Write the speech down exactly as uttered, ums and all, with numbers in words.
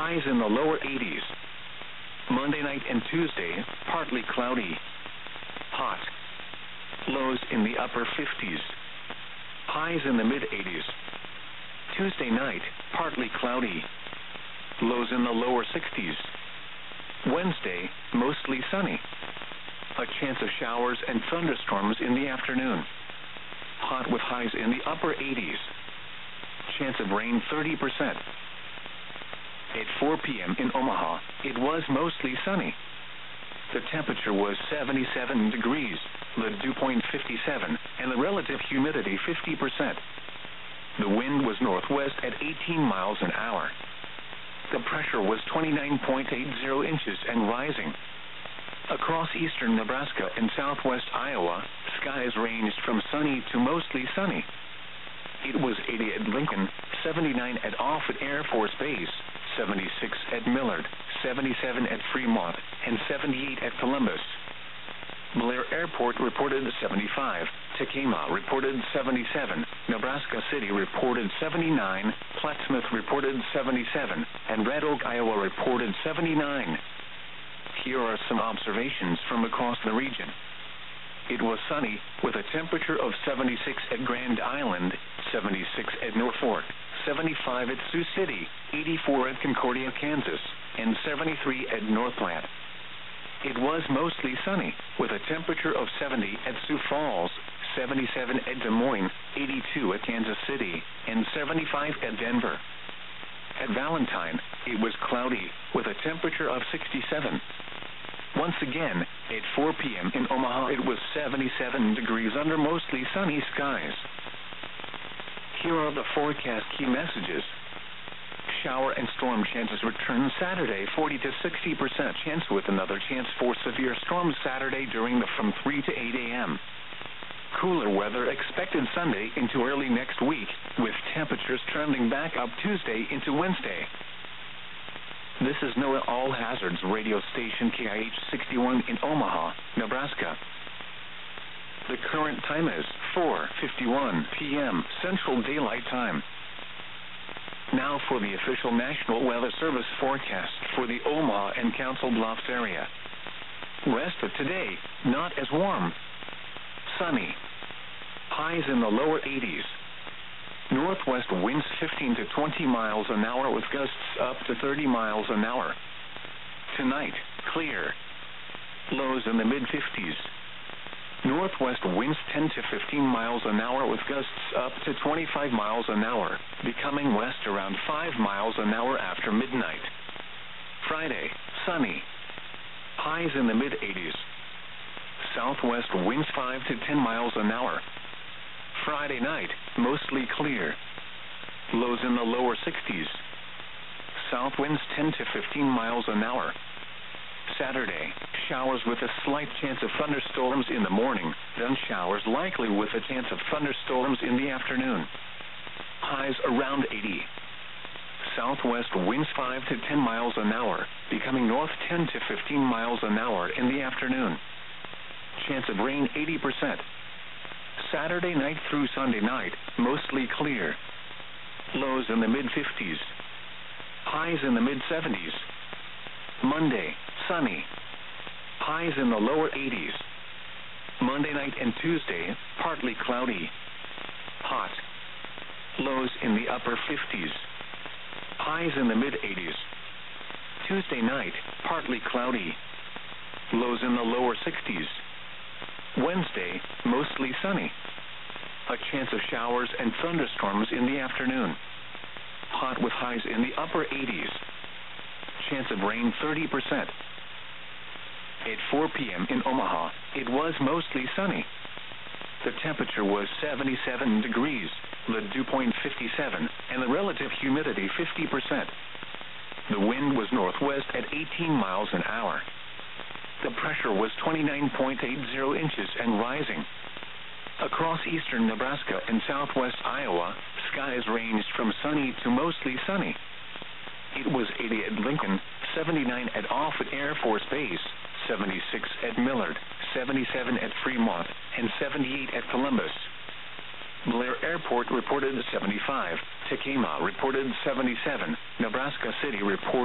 highs in the lower eighties. Monday night and Tuesday, partly cloudy. Hot. Lows in the upper fifties. Highs in the mid-eighties. Tuesday night, partly cloudy. Lows in the lower sixties. Wednesday, mostly sunny. A chance of showers and thunderstorms in the afternoon. Hot with highs in the upper eighties. Chance of rain thirty percent. At four p.m. in Omaha, it was mostly sunny. The temperature was seventy-seven degrees, the dew point fifty-seven, and the relative humidity fifty percent. The wind was northwest at eighteen miles an hour. The pressure was twenty-nine point eight zero inches and rising. Across eastern Nebraska and southwest Iowa, skies ranged from sunny to mostly sunny. It was eighty at Lincoln, seventy-nine at Offutt Air Force Base, seventy-six at Millard, seventy-seven at Fremont, and seventy-eight at Columbus. Blair Airport reported seventy-five, Tekamah reported seventy-seven, Nebraska City reported seventy-nine, Plattsmouth reported seventy-seven, and Red Oak, Iowa reported seventy-nine. Here are some observations from across the region. It was sunny, with a temperature of seventy-six at Grand Island, seventy-six at Norfolk, seventy-five at Sioux City, eighty-four at Concordia, Kansas, and seventy-three at Northland. It was mostly sunny, with a temperature of seventy at Sioux Falls, seventy-seven at Des Moines, eighty-two at Kansas City, and seventy-five at Denver. At Valentine, it was cloudy, with a temperature of sixty-seven. Once again, at four p.m. in Omaha, it was seventy-seven degrees under mostly sunny skies. Here are the forecast key messages. Shower and storm chances return Saturday, forty to sixty percent chance, with another chance for severe storms Saturday during the from three to eight a.m. Cooler weather expected Sunday into early next week, with temperatures trending back up Tuesday into Wednesday. This is NOAA All Hazards radio station K I H sixty-one in Omaha, Nebraska. The current time is four fifty-one p.m. Central Daylight Time. Now for the official National Weather Service forecast for the Omaha and Council Bluffs area. Rest of today, not as warm. Sunny. Highs in the lower eighties. Northwest winds fifteen to twenty miles an hour with gusts up to thirty miles an hour. Tonight, clear. Lows in the mid-fifties. Northwest winds ten to fifteen miles an hour with gusts up to twenty-five miles an hour, becoming west around five miles an hour after midnight. Friday, sunny. Highs in the mid-eighties. Southwest winds five to ten miles an hour. Friday night, mostly clear. Lows in the lower sixties. South winds ten to fifteen miles an hour. Saturday, showers with a slight chance of thunderstorms in the morning, then showers likely with a chance of thunderstorms in the afternoon. Highs around eighty. Southwest winds five to ten miles an hour, becoming north ten to fifteen miles an hour in the afternoon. Chance of rain eighty percent. Saturday night through Sunday night, mostly clear. Lows in the mid-fifties. Highs in the mid-seventies. Monday, sunny. Highs in the lower eighties. Monday night and Tuesday, partly cloudy. Hot. Lows in the upper fifties. Highs in the mid-eighties. Tuesday night, partly cloudy. Lows in the lower sixties. Wednesday, mostly sunny. A chance of showers and thunderstorms in the afternoon. Hot with highs in the upper eighties. Chance of rain thirty percent. At four p.m. in Omaha, it was mostly sunny. The temperature was seventy-seven degrees, the dew point fifty-seven, and the relative humidity fifty percent. The wind was northwest at eighteen miles an hour. The pressure was twenty-nine point eight zero inches and rising. Across eastern Nebraska and southwest Iowa, skies ranged from sunny to mostly sunny. It was eighty at Lincoln, seventy-nine at Offutt Air Force Base, seventy-six at Millard, seventy-seven at Fremont, and seventy-eight at Columbus. Blair Airport reported seventy-five, Tekamah reported seventy-seven, Nebraska City reported